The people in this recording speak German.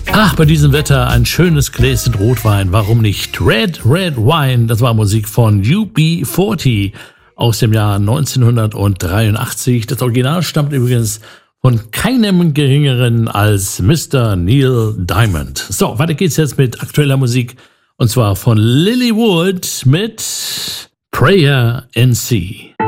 Ach, bei diesem Wetter ein schönes Gläschen Rotwein, warum nicht? Red, Red Wine, das war Musik von UB40 aus dem Jahr 1983. Das Original stammt übrigens von keinem Geringeren als Mr. Neil Diamond. So, weiter geht's jetzt mit aktueller Musik und zwar von Lilywood mit Prayer in Sea.